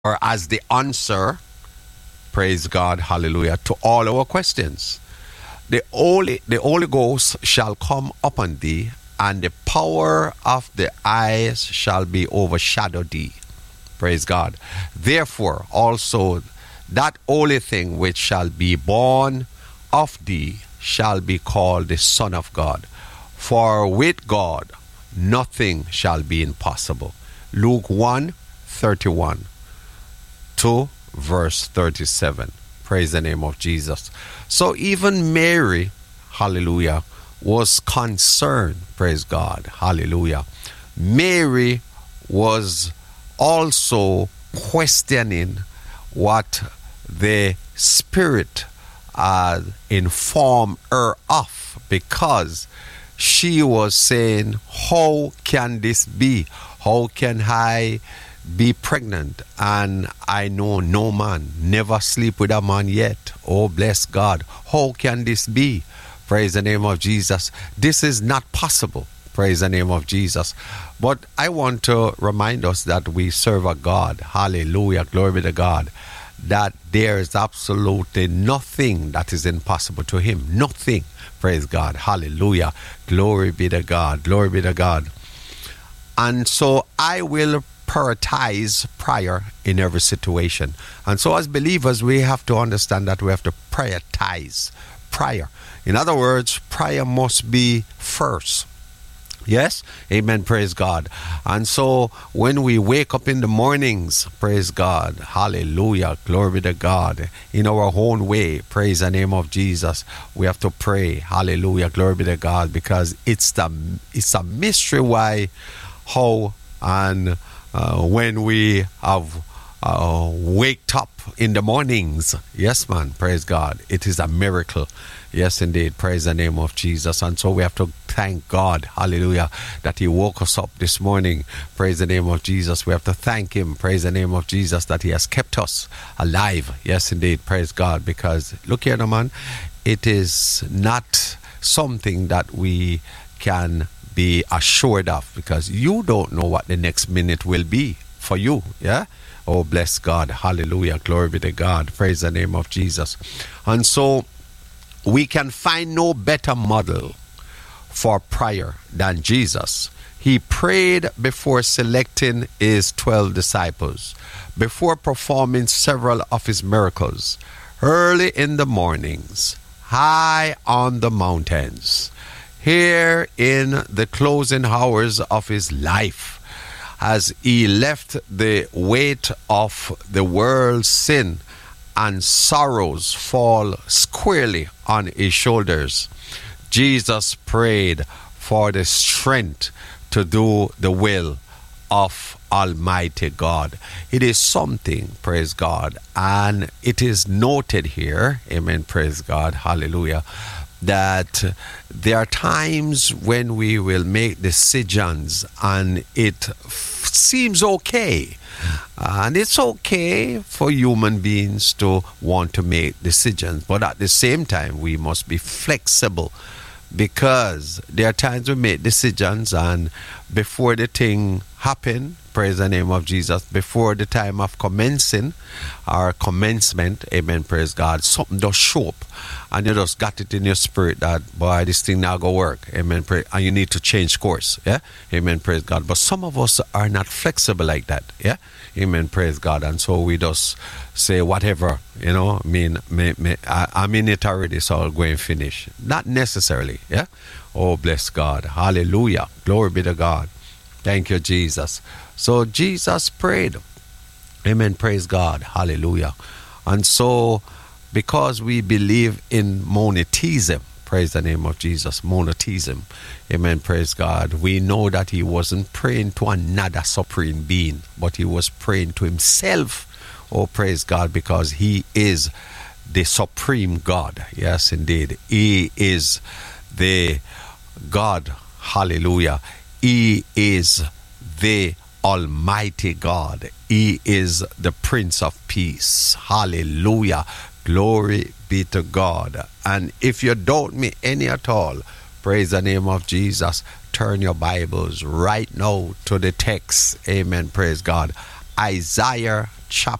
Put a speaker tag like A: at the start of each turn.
A: or as the answer, praise God, hallelujah, to all our questions. The Holy Ghost shall come upon thee, and the power of the eyes shall be overshadow thee. Praise God. Therefore also that holy thing which shall be born of thee shall be called the Son of God. For with God nothing shall be impossible. Luke 1:31 to verse 37. Praise the name of Jesus. So even Mary, hallelujah, was concerned. Praise God. Hallelujah. Mary was also questioning what the Spirit informed her of, because she was saying, how can this be? How can I be pregnant and I know no man, never sleep with a man yet? Oh, bless God. How can this be? Praise the name of Jesus. This is not possible. Praise the name of Jesus. But I want to remind us that we serve a God. Hallelujah. Glory be to God. That there is absolutely nothing that is impossible to him. Nothing. Praise God. Hallelujah. Glory be to God. Glory be to God. And so I will prioritize prayer in every situation. And so as believers, we have to understand that we have to prioritize prayer. In other words, prayer must be first. Yes? Amen. Praise God. And so when we wake up in the mornings, praise God. Hallelujah. Glory be to God. In our own way, praise the name of Jesus. We have to pray. Hallelujah. Glory be to God. Because it's a mystery why, how, and when we have waked up in the mornings. Yes, man. Praise God. It is a miracle. Yes, indeed. Praise the name of Jesus. And so we have to thank God, hallelujah, that he woke us up this morning. Praise the name of Jesus. We have to thank him. Praise the name of Jesus that he has kept us alive. Yes, indeed. Praise God. Because look here, man, it is not something that we can be assured of, because you don't know what the next minute will be for you. Yeah. Oh, bless God. Hallelujah. Glory be to God. Praise the name of Jesus. And so we can find no better model for prayer than Jesus. He prayed before selecting his 12 disciples, before performing several of his miracles, early in the mornings, high on the mountains, here in the closing hours of his life, as he left the weight of the world's sin and sorrows fall squarely on his shoulders. Jesus prayed for the strength to do the will of Almighty God. It is something, praise God, and it is noted here, amen, praise God, hallelujah, that there are times when we will make decisions and it seems okay. And it's okay for human beings to want to make decisions, but at the same time, we must be flexible, because there are times we make decisions and before the thing happen, praise the name of Jesus, before the time of commencing or commencement, amen, praise God, something does show up and you just got it in your spirit that, boy, this thing now go work, amen, praise, and you need to change course, yeah, amen, praise God. But some of us are not flexible like that, yeah, amen, praise God. And so we just say whatever, you know, I'm in it already, so I'll go and finish. Not necessarily, yeah. Oh, bless God, hallelujah, glory be to God. Thank you, Jesus. So Jesus prayed, amen, praise God, hallelujah. And so because we believe in monotheism, praise the name of Jesus, monotheism, amen, praise God, we know that he wasn't praying to another supreme being, but he was praying to himself. Oh, praise God, because he is the supreme God. Yes, indeed. He is the God. Hallelujah. He is the Almighty God. He is the Prince of Peace. Hallelujah. Glory be to God. And if you doubt me any at all, praise the name of Jesus, turn your Bibles right now to the text. Amen. Praise God. Isaiah chapter